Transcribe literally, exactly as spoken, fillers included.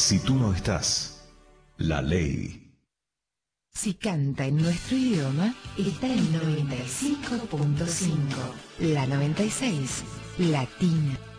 Si tú no estás, la ley. Si canta en nuestro idioma, está en noventa y cinco punto cinco. La noventa y seis, Latina.